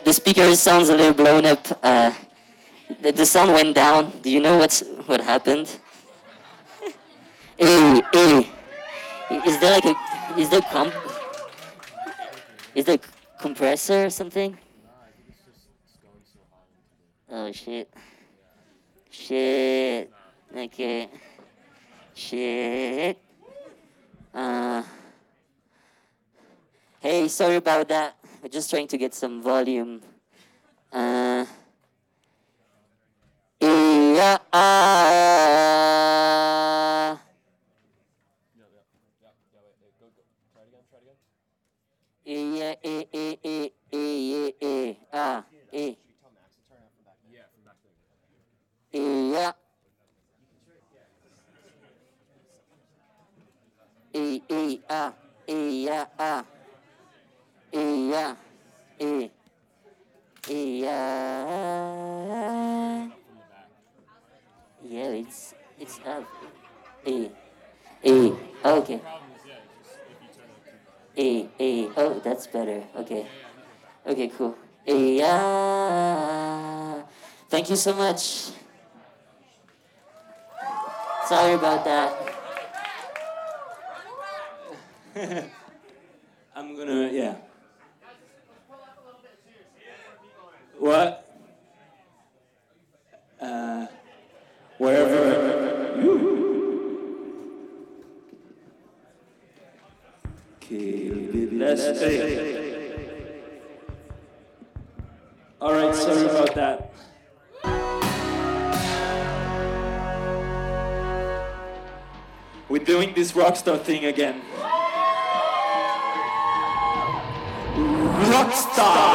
The speaker sounds a little blown up. The sound went down. Do you know what happened? Hey, is there like a is there comp is there compressor or something? Oh shit. Shit. Okay. Shit. Uh. Hey, sorry about that. We're just trying to get some volume. Uh. Yeah. Yeah. Yeah. Yeah. Yeah. Yeah. Yeah, it's up. A. A. Okay. A. Oh, that's better. Okay. Okay, cool. A. Thank you so much. Sorry about that. I'm gonna, yeah. What? Wherever. Okay, let's stay. Alright, sorry about that. We're doing this rockstar thing again. Rockstar!